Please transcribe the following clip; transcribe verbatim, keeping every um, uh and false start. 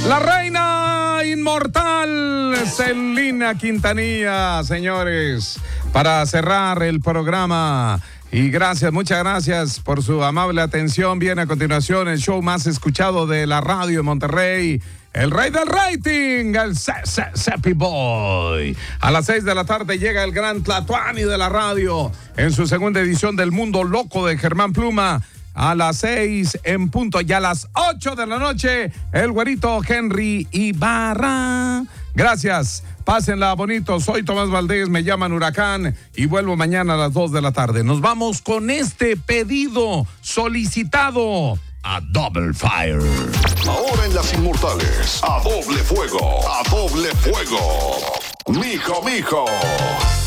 La reina inmortal, Celina Quintanilla, señores, para cerrar el programa. Y gracias, muchas gracias por su amable atención. Viene a continuación el show más escuchado de la radio de Monterrey, el rey del rating, el Cepi Boy. A las seis de la tarde llega el gran Tlatuani de la radio en su segunda edición del Mundo Loco de Germán Pluma. A las seis en punto y a las ocho de la noche, el güerito Henry Ibarra. Gracias, pásenla bonito. Soy Tomás Valdés, me llaman Huracán y vuelvo mañana a las dos de la tarde. Nos vamos con este pedido solicitado a Double Fire. Ahora en Las Inmortales, a doble fuego, a doble fuego. Mijo, mijo.